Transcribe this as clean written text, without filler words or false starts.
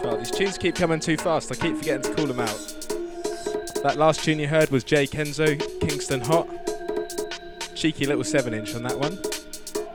Oh, these tunes keep coming too fast. I keep forgetting to call them out. That last tune you heard was Jay Kenzo, Kingston Hot. Cheeky little 7-inch on that one.